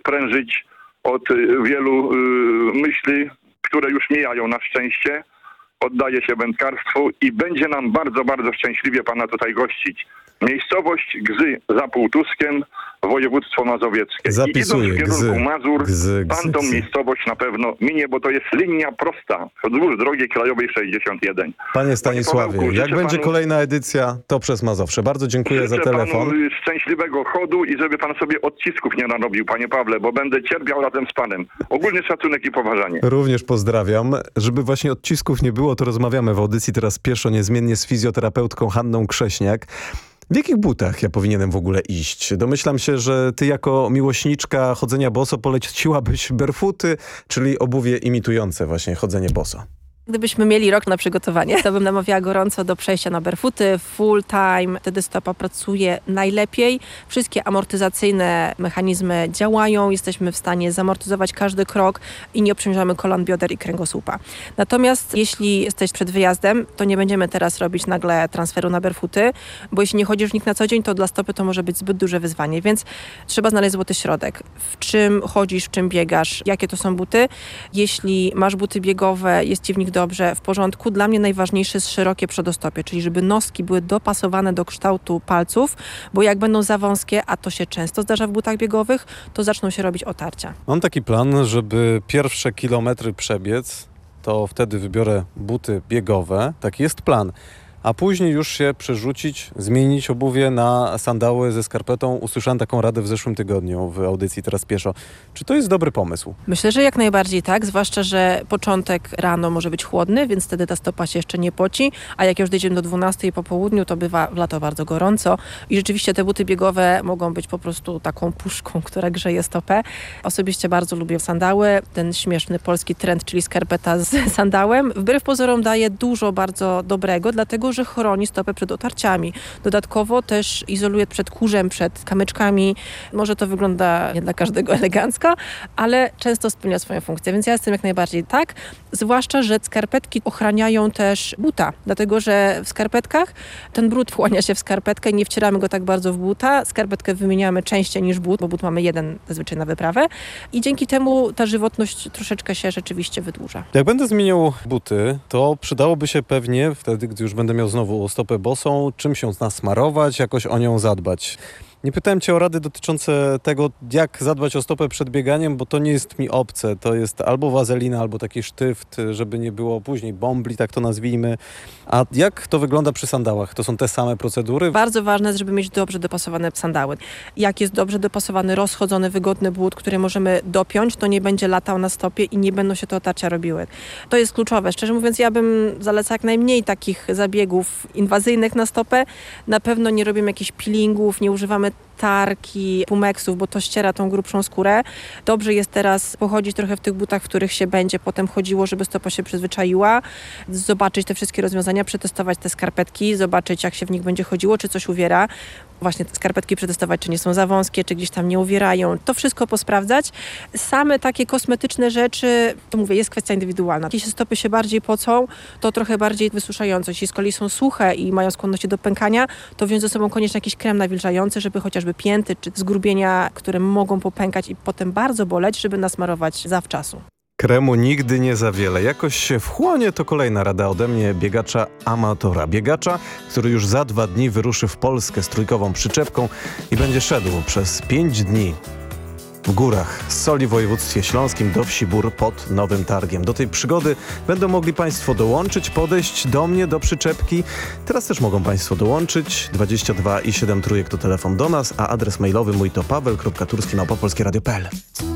odprężyć od wielu myśli, które już mijają na szczęście. Oddaje się wędkarstwu i będzie nam bardzo, bardzo szczęśliwie pana tutaj gościć. Miejscowość Gzy za Półtuskiem, województwo mazowieckie. Zapisuję. I idąc w kierunku Mazur, pan tą Gzy. miejscowość na pewno minie, bo to jest linia prosta wzdłuż drogi krajowej 61. Panie Stanisławie, Pawełku, jak życzę będzie panu- kolejna edycja, to przez Mazowsze. Bardzo dziękuję za Życzę telefon. panu szczęśliwego chodu i żeby pan sobie odcisków nie narobił, panie Pawle, bo będę cierpiał razem z panem. Ogólny szacunek i poważanie. Również pozdrawiam. Żeby właśnie odcisków nie było, to rozmawiamy w audycji teraz pieszo niezmiennie z fizjoterapeutką Hanną Krześniak. W jakich butach ja powinienem w ogóle iść? Domyślam się, że ty jako miłośniczka chodzenia boso poleciłabyś barefooty, czyli obuwie imitujące właśnie chodzenie boso. Gdybyśmy mieli rok na przygotowanie, to bym namawiała gorąco do przejścia na barefooty full time. Wtedy stopa pracuje najlepiej. Wszystkie amortyzacyjne mechanizmy działają. Jesteśmy w stanie zamortyzować każdy krok i nie obciążamy kolan, bioder i kręgosłupa. Natomiast jeśli jesteś przed wyjazdem, to nie będziemy teraz robić nagle transferu na barefooty, bo jeśli nie chodzisz w nich na co dzień, to dla stopy to może być zbyt duże wyzwanie. Więc trzeba znaleźć złoty środek. W czym chodzisz, w czym biegasz, jakie to są buty. Jeśli masz buty biegowe, jest ci w nich dobrze, w porządku. Dla mnie najważniejsze jest szerokie przedostopie, czyli żeby noski były dopasowane do kształtu palców, bo jak będą za wąskie, a to się często zdarza w butach biegowych, to zaczną się robić otarcia. Mam taki plan, żeby pierwsze kilometry przebiec, to wtedy wybiorę buty biegowe. Taki jest plan. A później już się przerzucić, zmienić obuwie na sandały ze skarpetą. Usłyszałem taką radę w zeszłym tygodniu w audycji Teraz Pieszo. Czy to jest dobry pomysł? Myślę, że jak najbardziej tak, zwłaszcza, że początek rano może być chłodny, więc wtedy ta stopa się jeszcze nie poci, a jak już dojdziemy do 12 po południu, to bywa w lato bardzo gorąco i rzeczywiście te buty biegowe mogą być po prostu taką puszką, która grzeje stopę. Osobiście bardzo lubię sandały, ten śmieszny polski trend, czyli skarpeta z sandałem. Wbrew pozorom daje dużo bardzo dobrego, dlatego że chroni stopę przed otarciami. Dodatkowo też izoluje przed kurzem, przed kamyczkami. Może to wygląda nie dla każdego elegancko, ale często spełnia swoją funkcję, więc ja jestem jak najbardziej tak. Zwłaszcza, że skarpetki ochraniają też buta, dlatego że w skarpetkach ten brud wchłania się w skarpetkę i nie wcieramy go tak bardzo w buta. Skarpetkę wymieniamy częściej niż but, bo but mamy jeden zazwyczaj na wyprawę i dzięki temu ta żywotność troszeczkę się rzeczywiście wydłuża. Jak będę zmieniał buty, to przydałoby się pewnie wtedy, gdy już będę miał znowu stopę bosą, czym się nasmarować, jakoś o nią zadbać. Nie pytałem cię o rady dotyczące tego, jak zadbać o stopę przed bieganiem, bo to nie jest mi obce. To jest albo wazelina, albo taki sztyft, żeby nie było później bombli, tak to nazwijmy. A jak to wygląda przy sandałach? To są te same procedury? Bardzo ważne jest, żeby mieć dobrze dopasowane sandały. Jak jest dobrze dopasowany, rozchodzony, wygodny but, który możemy dopiąć, to nie będzie latał na stopie i nie będą się te otarcia robiły. To jest kluczowe. Szczerze mówiąc, ja bym zalecała jak najmniej takich zabiegów inwazyjnych na stopę. Na pewno nie robimy jakichś peelingów, nie używamy tarki, pumeksów, bo to ściera tą grubszą skórę. Dobrze jest teraz pochodzić trochę w tych butach, w których się będzie potem chodziło, żeby stopa się przyzwyczaiła, zobaczyć te wszystkie rozwiązania, przetestować te skarpetki, zobaczyć jak się w nich będzie chodziło, czy coś uwiera. Właśnie te skarpetki przetestować, czy nie są za wąskie, czy gdzieś tam nie uwierają. To wszystko posprawdzać. Same takie kosmetyczne rzeczy, to mówię, jest kwestia indywidualna. Jeśli stopy się bardziej pocą, to trochę bardziej wysuszające. Jeśli z kolei są suche i mają skłonności do pękania, to wziąć ze sobą koniecznie jakiś krem nawilżający, żeby chociażby pięty czy zgrubienia, które mogą popękać i potem bardzo boleć, żeby nasmarować zawczasu. Kremu nigdy nie za wiele. Jakoś się wchłonie, to kolejna rada ode mnie, biegacza amatora. Biegacza, który już za 2 dni wyruszy w Polskę z trójkową przyczepką i będzie szedł przez 5 dni w górach z Soli w województwie śląskim do wsi Bór pod Nowym Targiem. Do tej przygody będą mogli państwo dołączyć, podejść do mnie, do przyczepki. Teraz też mogą państwo dołączyć. 22 i 7 trójek to telefon do nas, a adres mailowy mój to paweł.turski@polskieradio.pl.